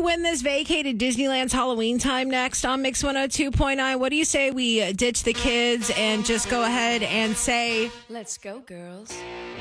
win this vacate at Disneyland's Halloween time next on Mix 102.9? What do you say we ditch the kids and just go ahead and say, let's go, girls?